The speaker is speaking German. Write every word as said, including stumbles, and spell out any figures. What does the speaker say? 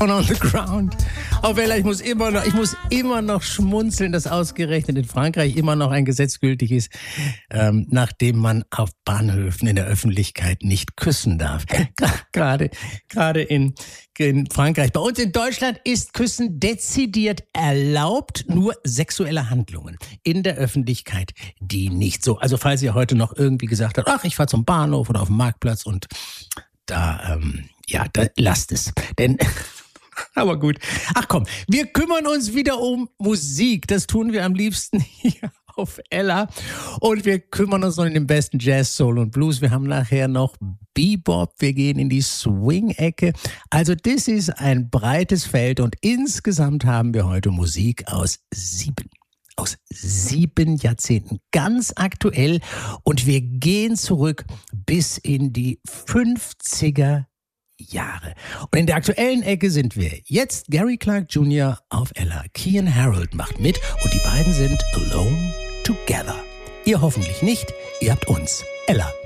On the ground. Auf Ella, ich muss immer noch, ich muss immer noch schmunzeln, dass ausgerechnet in Frankreich immer noch ein Gesetz gültig ist, ähm, nachdem man auf Bahnhöfen in der Öffentlichkeit nicht küssen darf. Gerade, gerade in, in Frankreich. Bei uns in Deutschland ist Küssen dezidiert erlaubt, nur sexuelle Handlungen in der Öffentlichkeit, die nicht so. Also falls ihr heute noch irgendwie gesagt habt, ach, ich fahre zum Bahnhof oder auf den Marktplatz und da, ähm, ja, da lasst es. Denn aber gut. Ach komm, wir kümmern uns wieder um Musik. Das tun wir am liebsten hier auf Ella. Und wir kümmern uns noch in den besten Jazz, Soul und Blues. Wir haben nachher noch Bebop. Wir gehen in die Swing-Ecke. Also das ist ein breites Feld und insgesamt haben wir heute Musik aus sieben. Aus sieben Jahrzehnten. Ganz aktuell. Und wir gehen zurück bis in die fünfziger Jahre. Und in der aktuellen Ecke sind wir jetzt Gary Clark Junior auf Ella. Kian Harold macht mit und die beiden sind Alone Together. Ihr hoffentlich nicht, ihr habt uns. Ella.